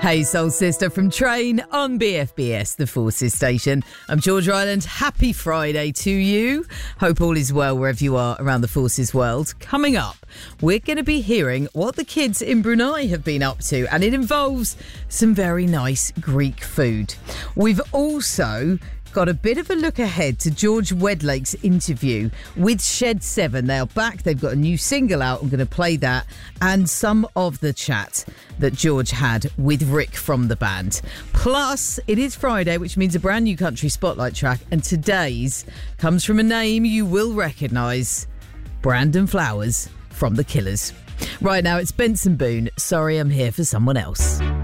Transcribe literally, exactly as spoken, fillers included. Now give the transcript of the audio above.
Hey Soul Sister from Train on B F B S, the Forces station. I'm George Ryland. Happy Friday to you. Hope all is well wherever you are around the Forces world. Coming up, we're going to be hearing what the kids in Brunei have been up to, and it involves some very nice Greek food. We've also got a bit of a look ahead to George Wedlake's interview with Shed seven. They are back. They've got a new single out. I'm going to play that and some of the chat that George had with Rick from the band. Plus, it is Friday, which means a brand new country spotlight track. And today's comes from a name you will recognise, Brandon Flowers from The Killers. Right now, it's Benson Boone. Sorry, I'm here for someone else.